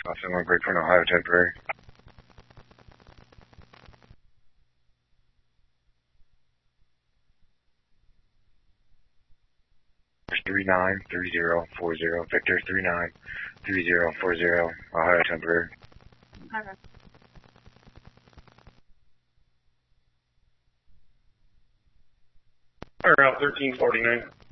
Austin 1 Great Point, Ohio, temporary. There's 393040, Victor 393040, Ohio, temporary. Okay. Route 1349.